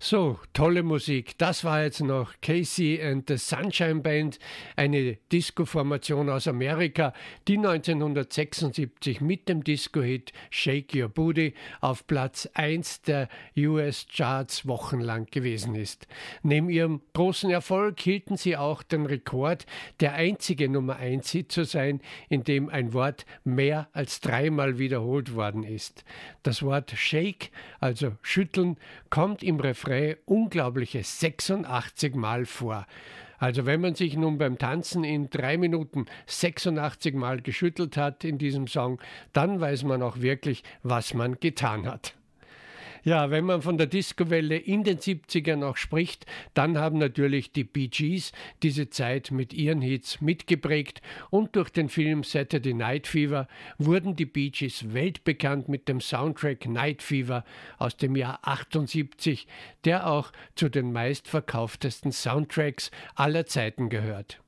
So, tolle Musik. Das war jetzt noch Casey and the Sunshine Band, eine Disco-Formation aus Amerika, die 1976 mit dem Disco-Hit Shake Your Booty auf Platz 1 der US-Charts wochenlang gewesen ist. Neben ihrem großen Erfolg hielten sie auch den Rekord, der einzige Nummer 1-Hit zu sein, in dem ein Wort mehr als 3-mal wiederholt worden ist. Das Wort Shake, also schütteln, kommt im Refrain unglaubliche 86 Mal vor. Also wenn man sich nun beim Tanzen in 3 Minuten 86 Mal geschüttelt hat in diesem Song, dann weiß man auch wirklich, was man getan hat. Ja, wenn man von der Discowelle in den 70ern noch spricht, dann haben natürlich die Bee Gees diese Zeit mit ihren Hits mitgeprägt und durch den Film Saturday Night Fever wurden die Bee Gees weltbekannt mit dem Soundtrack Night Fever aus dem Jahr 78, der auch zu den meistverkauftesten Soundtracks aller Zeiten gehört.